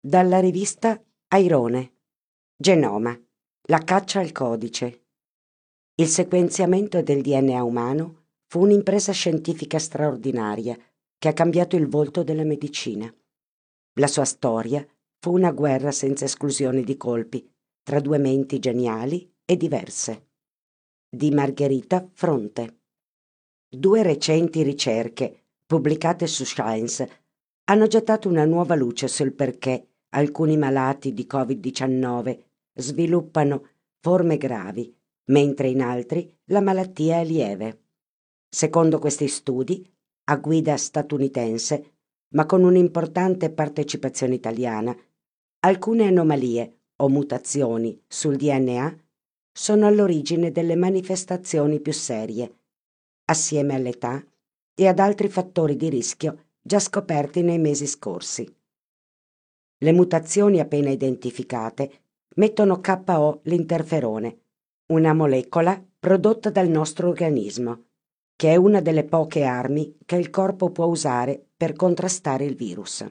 Dalla rivista Airone, Genoma, la caccia al codice. Il sequenziamento del DNA umano fu un'impresa scientifica straordinaria che ha cambiato il volto della medicina. La sua storia fu una guerra senza esclusione di colpi tra due menti geniali e diverse. Di Margherita Fronte. Due recenti ricerche, pubblicate su Science, hanno gettato una nuova luce sul perché alcuni malati di Covid-19 sviluppano forme gravi, mentre in altri la malattia è lieve. Secondo questi studi, a guida statunitense, ma con un'importante partecipazione italiana, alcune anomalie o mutazioni sul DNA sono all'origine delle manifestazioni più serie, assieme all'età e ad altri fattori di rischio già scoperti nei mesi scorsi. Le mutazioni appena identificate mettono KO l'interferone, una molecola prodotta dal nostro organismo, che è una delle poche armi che il corpo può usare per contrastare il virus.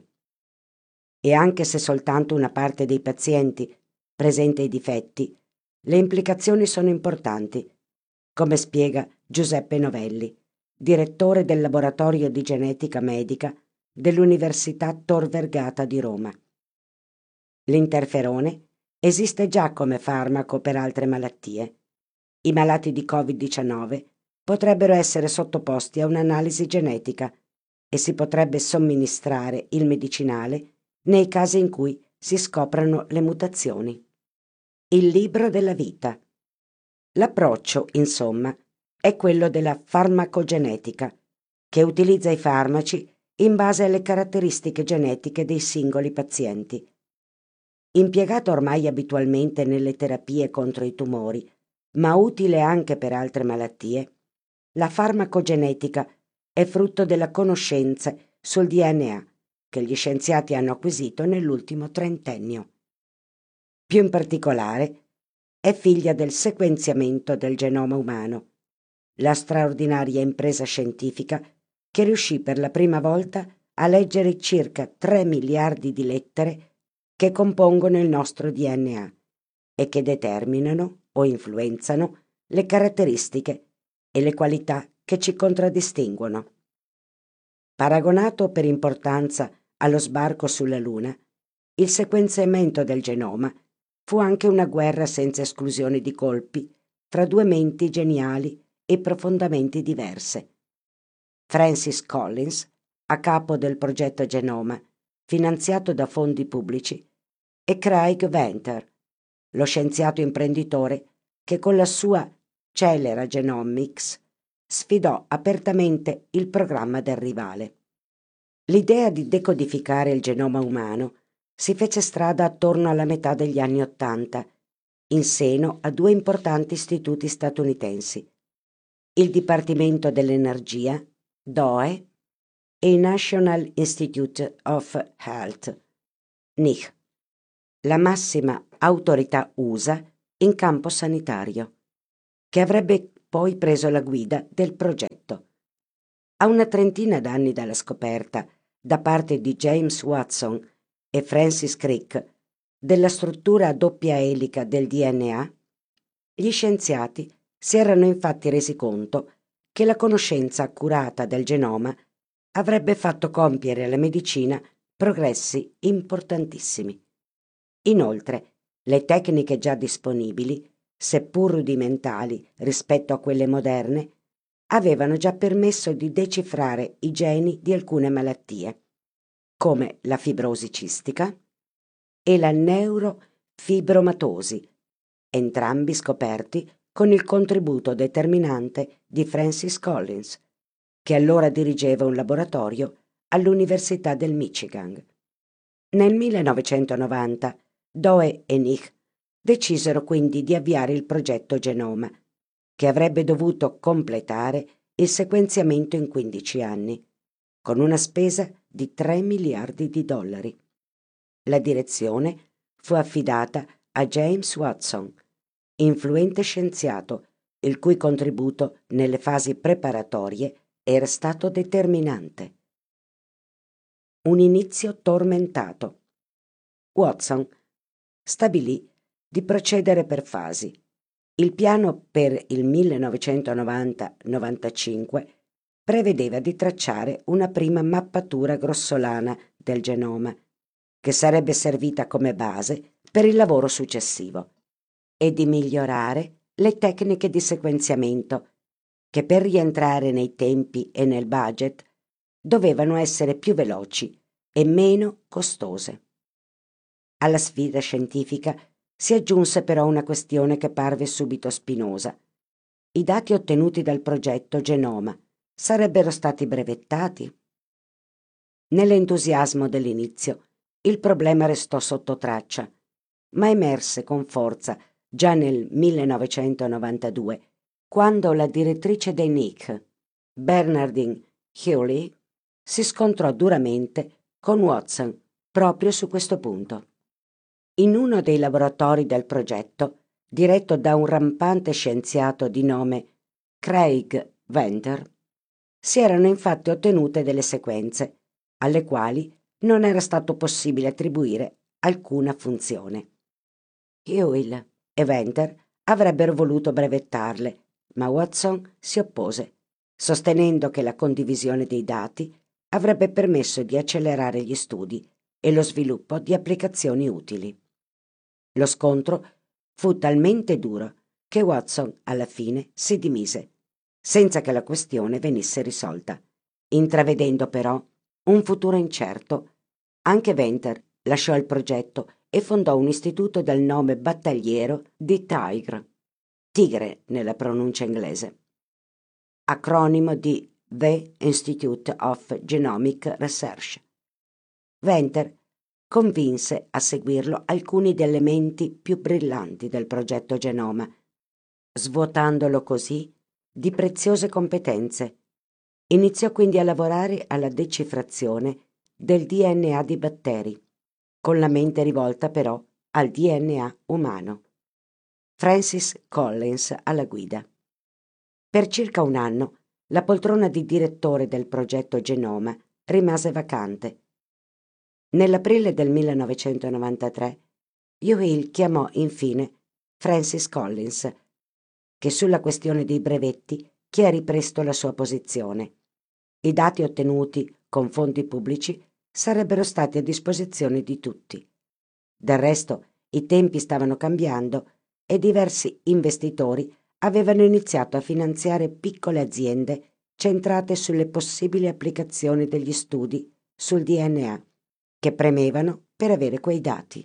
E anche se soltanto una parte dei pazienti presenta i difetti, le implicazioni sono importanti, come spiega Giuseppe Novelli, direttore del laboratorio di genetica medica dell'Università Tor Vergata di Roma. L'interferone esiste già come farmaco per altre malattie. I malati di Covid-19 potrebbero essere sottoposti a un'analisi genetica e si potrebbe somministrare il medicinale nei casi in cui si scoprano le mutazioni. Il libro della vita. L'approccio, insomma, è quello della farmacogenetica, che utilizza i farmaci in base alle caratteristiche genetiche dei singoli pazienti. Impiegata ormai abitualmente nelle terapie contro i tumori, ma utile anche per altre malattie, la farmacogenetica è frutto della conoscenza sul DNA che gli scienziati hanno acquisito nell'ultimo trentennio. Più in particolare, è figlia del sequenziamento del genoma umano, la straordinaria impresa scientifica che riuscì per la prima volta a leggere circa 3 miliardi di lettere che compongono il nostro DNA e che determinano o influenzano le caratteristiche e le qualità che ci contraddistinguono. Paragonato per importanza allo sbarco sulla Luna, il sequenziamento del genoma fu anche una guerra senza esclusione di colpi tra due menti geniali e profondamente diverse. Francis Collins, a capo del progetto Genoma, finanziato da fondi pubblici, e Craig Venter, lo scienziato imprenditore che con la sua Celera Genomics sfidò apertamente il programma del rivale. L'idea di decodificare il genoma umano si fece strada attorno alla metà degli anni '80, in seno a due importanti istituti statunitensi, il Dipartimento dell'Energia, DOE, e il National Institute of Health, NIH, la massima autorità USA in campo sanitario, che avrebbe poi preso la guida del progetto. A una trentina d'anni dalla scoperta, da parte di James Watson e Francis Crick, della struttura a doppia elica del DNA, gli scienziati si erano infatti resi conto che la conoscenza accurata del genoma avrebbe fatto compiere alla medicina progressi importantissimi. Inoltre, le tecniche già disponibili, seppur rudimentali rispetto a quelle moderne, avevano già permesso di decifrare i geni di alcune malattie, come la fibrosi cistica e la neurofibromatosi, entrambi scoperti con il contributo determinante di Francis Collins, che allora dirigeva un laboratorio all'Università del Michigan. Nel 1990 Doe e Nich decisero quindi di avviare il progetto Genoma, che avrebbe dovuto completare il sequenziamento in 15 anni, con una spesa di 3 miliardi di dollari. La direzione fu affidata a James Watson, influente scienziato, il cui contributo nelle fasi preparatorie era stato determinante. Un inizio tormentato. Watson stabilì di procedere per fasi. Il piano per il 1990-95 prevedeva di tracciare una prima mappatura grossolana del genoma, che sarebbe servita come base per il lavoro successivo, e di migliorare le tecniche di sequenziamento, che per rientrare nei tempi e nel budget dovevano essere più veloci e meno costose. Alla sfida scientifica si aggiunse però una questione che parve subito spinosa. I dati ottenuti dal progetto Genoma sarebbero stati brevettati? Nell'entusiasmo dell'inizio, il problema restò sotto traccia, ma emerse con forza già nel 1992, quando la direttrice dei NIC, Bernardine Hewley, si scontrò duramente con Watson proprio su questo punto. In uno dei laboratori del progetto, diretto da un rampante scienziato di nome Craig Venter, si erano infatti ottenute delle sequenze alle quali non era stato possibile attribuire alcuna funzione. Hewley e Venter avrebbero voluto brevettarle, ma Watson si oppose, sostenendo che la condivisione dei dati avrebbe permesso di accelerare gli studi e lo sviluppo di applicazioni utili. Lo scontro fu talmente duro che Watson alla fine si dimise, senza che la questione venisse risolta. Intravedendo però un futuro incerto, anche Venter lasciò il progetto e fondò un istituto dal nome battagliero di Tigre nella pronuncia inglese, acronimo di The Institute of Genomic Research. Venter convinse a seguirlo alcuni delle menti più brillanti del progetto Genoma, svuotandolo così di preziose competenze. Iniziò quindi a lavorare alla decifrazione del DNA di batteri, con la mente rivolta però al DNA umano. Francis Collins alla guida. Per circa un anno la poltrona di direttore del progetto Genoma rimase vacante. Nell'aprile del 1993 Hewley chiamò infine Francis Collins, che sulla questione dei brevetti chiarì presto la sua posizione. I dati ottenuti con fondi pubblici sarebbero stati a disposizione di tutti. Del resto, i tempi stavano cambiando e diversi investitori avevano iniziato a finanziare piccole aziende centrate sulle possibili applicazioni degli studi sul DNA, che premevano per avere quei dati.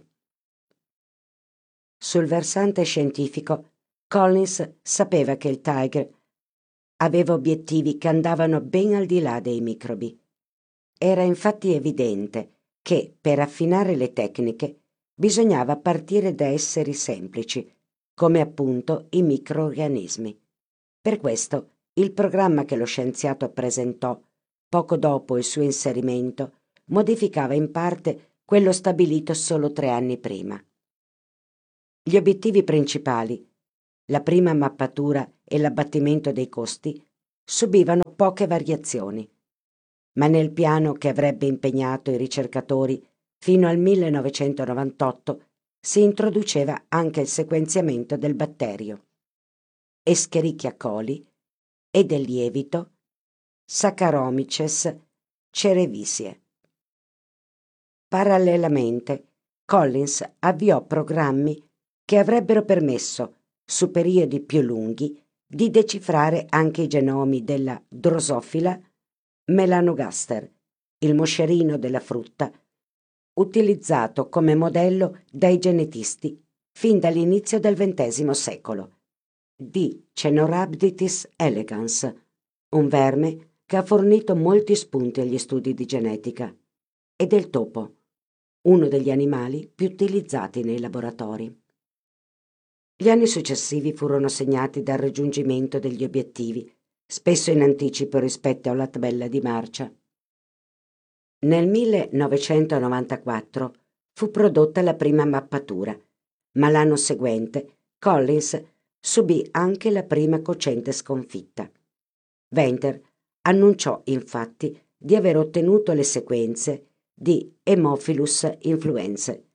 Sul versante scientifico, Collins sapeva che il Tigre aveva obiettivi che andavano ben al di là dei microbi. Era infatti evidente che per affinare le tecniche bisognava partire da esseri semplici, come appunto i microorganismi. Per questo il programma che lo scienziato presentò poco dopo il suo inserimento modificava in parte quello stabilito solo 3 anni prima. Gli obiettivi principali, la prima mappatura e l'abbattimento dei costi, subivano poche variazioni, ma nel piano che avrebbe impegnato i ricercatori fino al 1998 si introduceva anche il sequenziamento del batterio Escherichia coli e del lievito Saccharomyces cerevisiae. Parallelamente, Collins avviò programmi che avrebbero permesso, su periodi più lunghi, di decifrare anche i genomi della Drosophila melanogaster, il moscerino della frutta, utilizzato come modello dai genetisti fin dall'inizio del XX secolo, di Caenorhabditis elegans, un verme che ha fornito molti spunti agli studi di genetica, e del topo, uno degli animali più utilizzati nei laboratori. Gli anni successivi furono segnati dal raggiungimento degli obiettivi, spesso in anticipo rispetto alla tabella di marcia. Nel 1994 fu prodotta la prima mappatura, ma l'anno seguente Collins subì anche la prima cocente sconfitta. Venter annunciò infatti di aver ottenuto le sequenze di Haemophilus influenzae,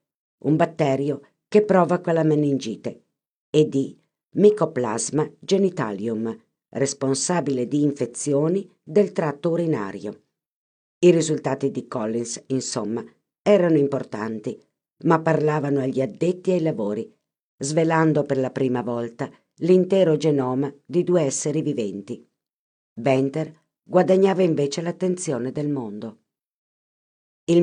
un batterio che provoca la meningite, e D. Mycoplasma genitalium, responsabile di infezioni del tratto urinario. I risultati di Collins, insomma, erano importanti, ma parlavano agli addetti ai lavori, svelando per la prima volta l'intero genoma di 2 esseri viventi. Venter guadagnava invece l'attenzione del mondo. Il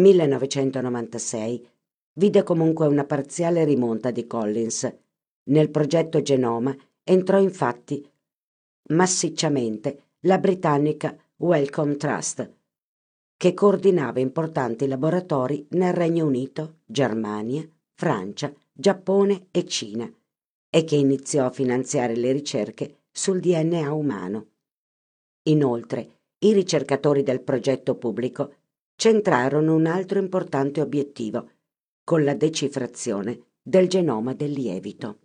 1996 vide comunque una parziale rimonta di Collins. Nel progetto Genoma entrò infatti massicciamente la britannica Wellcome Trust, che coordinava importanti laboratori nel Regno Unito, Germania, Francia, Giappone e Cina, e che iniziò a finanziare le ricerche sul DNA umano. Inoltre, i ricercatori del progetto pubblico centrarono un altro importante obiettivo, con la decifrazione del genoma del lievito.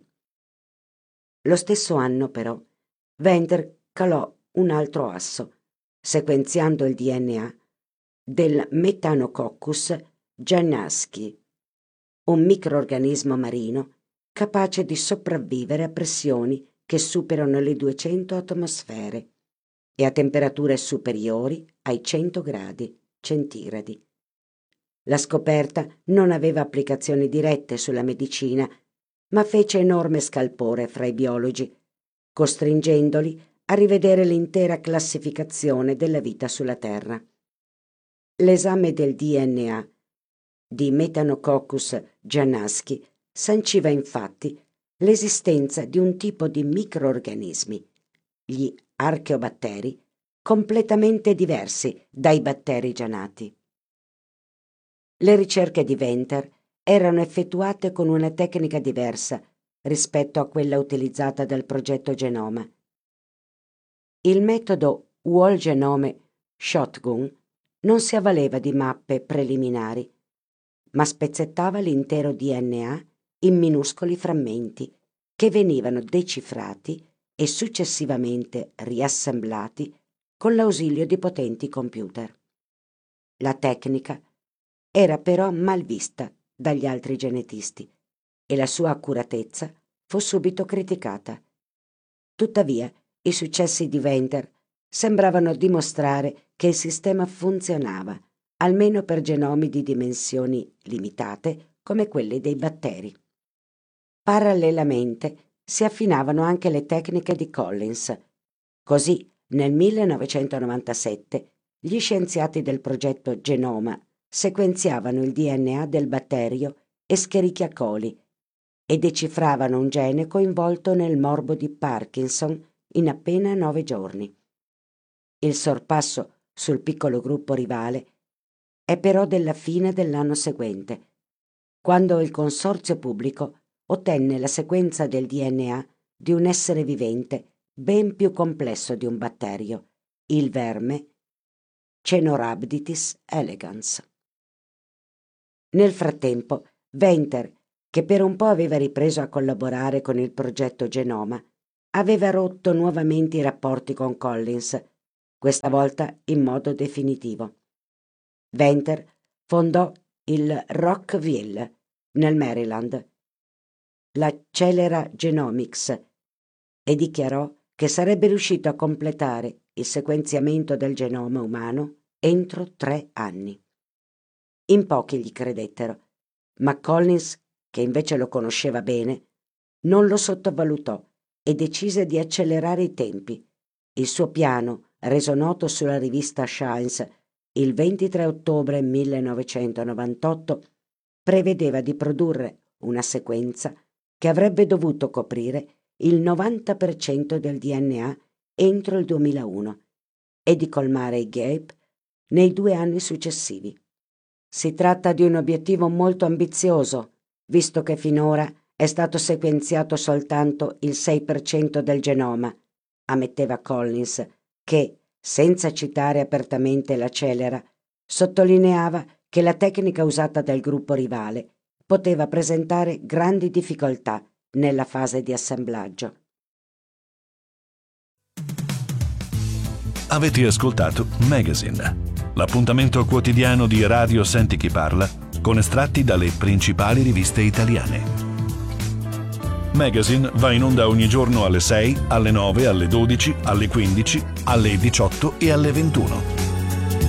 Lo stesso anno, però, Venter calò un altro asso, sequenziando il DNA del Methanococcus jannaski, un microorganismo marino capace di sopravvivere a pressioni che superano le 200 atmosfere e a temperature superiori ai 100 gradi centigradi. La scoperta non aveva applicazioni dirette sulla medicina, ma fece enorme scalpore fra i biologi, costringendoli a rivedere l'intera classificazione della vita sulla Terra. L'esame del DNA di Methanococcus jannaski sanciva infatti l'esistenza di un tipo di microorganismi, gli archeobatteri, completamente diversi dai batteri già nati. Le ricerche di Venter erano effettuate con una tecnica diversa rispetto a quella utilizzata dal progetto Genoma. Il metodo Whole Genome Shotgun non si avvaleva di mappe preliminari, ma spezzettava l'intero DNA in minuscoli frammenti che venivano decifrati e successivamente riassemblati con l'ausilio di potenti computer. La tecnica era però mal vista dagli altri genetisti e la sua accuratezza fu subito criticata. Tuttavia, i successi di Venter sembravano dimostrare che il sistema funzionava, almeno per genomi di dimensioni limitate come quelli dei batteri. Parallelamente si affinavano anche le tecniche di Collins. Così, nel 1997, gli scienziati del progetto Genoma sequenziavano il DNA del batterio Escherichia coli e decifravano un gene coinvolto nel morbo di Parkinson in appena 9 giorni. Il sorpasso sul piccolo gruppo rivale è però della fine dell'anno seguente, quando il consorzio pubblico ottenne la sequenza del DNA di un essere vivente ben più complesso di un batterio, il verme Caenorhabditis elegans. Nel frattempo, Venter, che per un po' aveva ripreso a collaborare con il progetto Genoma, aveva rotto nuovamente i rapporti con Collins, questa volta in modo definitivo. Venter fondò il Rockville, nel Maryland, la Celera Genomics, e dichiarò che sarebbe riuscito a completare il sequenziamento del genoma umano entro 3 anni. In pochi gli credettero, ma Collins, che invece lo conosceva bene, non lo sottovalutò e decise di accelerare i tempi. Il suo piano, reso noto sulla rivista Science il 23 ottobre 1998, prevedeva di produrre una sequenza che avrebbe dovuto coprire il 90% del DNA entro il 2001 e di colmare i gap nei 2 anni successivi. Si tratta di un obiettivo molto ambizioso, visto che finora è stato sequenziato soltanto il 6% del genoma, ammetteva Collins, che, senza citare apertamente la Celera, sottolineava che la tecnica usata dal gruppo rivale poteva presentare grandi difficoltà nella fase di assemblaggio. Avete ascoltato Magazine, l'appuntamento quotidiano di Radio Senti Chi Parla, con estratti dalle principali riviste italiane. Magazine va in onda ogni giorno alle 6, alle 9, alle 12, alle 15, alle 18 e alle 21.